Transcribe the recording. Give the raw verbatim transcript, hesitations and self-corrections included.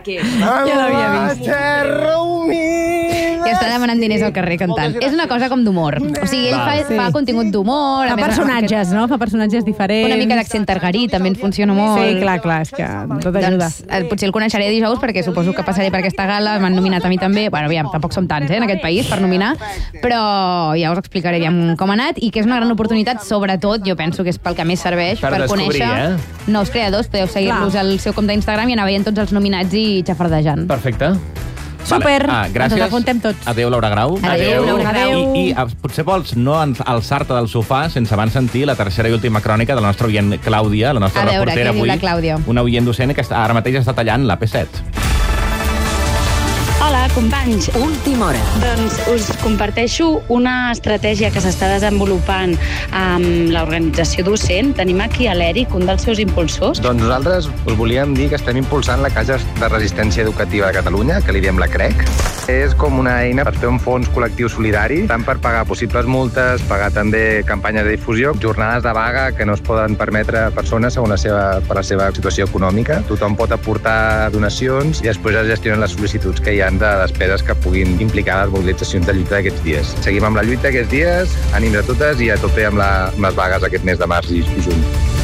què? Ja l'havia vist. Terra humida. Que està demanant diners al carrer cantant. És una cosa com d'humor. O sigui, ell fa, Sí. fa contingut d'humor. a Fa més, personatges, no? Fa personatges diferents. Una mica d'accent targarí també en funciona molt. Sí, clar, clar, és que tot ajuda. Doncs, eh, potser el coneixeré dijous perquè suposo que passaré per aquesta gala, m'han nominat a mi també, bueno, aviam, tampoc som tants eh, en aquest país per nominar, però ja us explicaré aviam com ha anat i que és una gran oportunitat, sobretot, jo penso que és pel que més serveix, Per per, descobrir, conèixer eh? nous creadors, podeu seguir-los al seu compte d'Instagram i anar veient tots els nominats i xafardejant. Perfecte. Super, Ah, gràcies. ens apuntem tots. Adéu, Laura Grau. Adéu, Laura Grau. I, i eh, potser vols no ens- alçar-te del sofà sense abans sentir la tercera i última crònica de la nostra oient Clàudia, la nostra A veure, reportera què diu avui. la Clàudia? Una oient docent que està, ara mateix està tallant l'A P set. Hola, companys. Última hora. Doncs us comparteixo una estratègia que s'està desenvolupant amb l'organització docent. Tenim aquí a l'Eric, un dels seus impulsors. Doncs nosaltres us volíem dir que estem impulsant la Caixa de Resistència Educativa de Catalunya, que li diem la C R E C. És com una eina per fer un fons col·lectiu solidari, tant per pagar possibles multes, pagar també campanyes de difusió, jornades de vaga que no es poden permetre a persones segons la seva, per la seva situació econòmica. Tothom pot aportar donacions i després es gestionen les sol·licituds que hi ha de despeses que puguin implicar les mobilitzacions de lluita d'aquests dies. Seguim amb la lluita aquests dies, ànims a totes i a tope amb, la, amb les vagues aquest mes de març i, i juny.